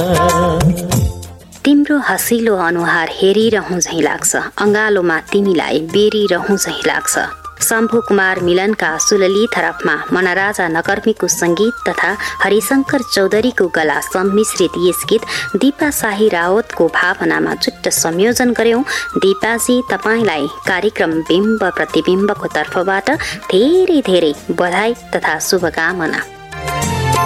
तिम्रो हँसिलो अनुहार हेरिरहँ झैँ लाग्छ, अँगालोमा तिमीलाई बेरिरहँ झैँ लाग्छ। शम्भु कुमार मिलनका सुलली थरफमा मनराजा नकर्मीको सङ्गीत तथा हरिशंकर चौधरीको गला सम्मिश्रित यस गीत दीपा शाही रावतको भावनामा जुट्ट संयोजन गर्यौं। दीपाजी, तपाईलाई कार्यक्रम बिम्ब प्रतिबिम्बको तर्फबाट धेरै धेरै बधाई तथा शुभकामना।